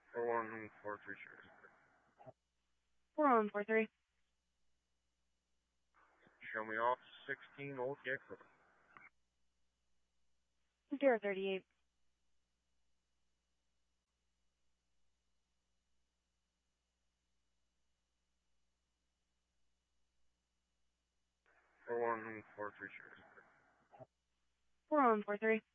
4143 sure. 4143. Show me off 16 Old Gate Road. 038. For 4143 sure. 4143.